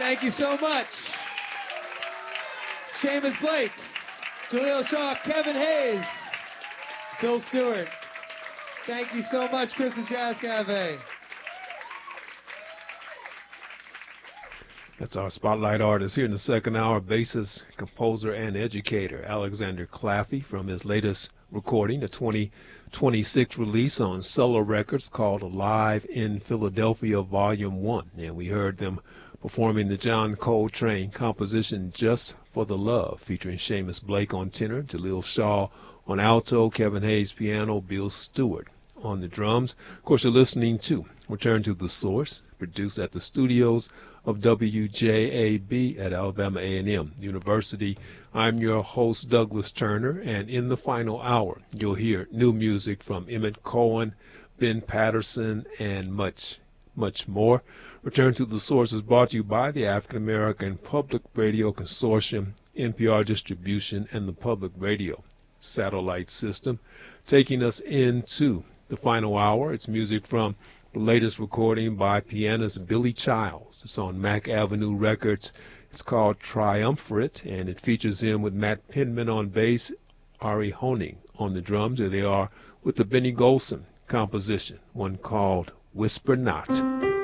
Thank you so much. Seamus Blake, Jaleel Shaw, Kevin Hayes, Phil Stewart. Thank you so much, Chris's Jazz Cafe. That's our spotlight artist here in the second hour, bassist, composer, and educator, Alexander Claffey, from his latest recording, a 2026 release on Solo Records called Live in Philadelphia Volume 1. And we heard them performing the John Coltrane composition Just for the Love, featuring Seamus Blake on tenor, Jaleel Shaw on alto, Kevin Hayes piano, Bill Stewart on the drums. Of course, you're listening to Return to the Source, produced at the studios of WJAB at Alabama A&M University. I'm your host, Douglas Turner, and in the final hour, you'll hear new music from Emmett Cohen, Ben Patterson, and much more. Return to the Source is brought to you by the African American Public Radio Consortium, NPR Distribution, and the Public Radio Satellite System. Taking us into the final hour, it's music from the latest recording by pianist Billy Childs. It's on Mack Avenue Records. It's called Triumvirate, and it features him with Matt Penman on bass, Ari Honing on the drums. There they are with the Benny Golson composition, one called Whisper Not.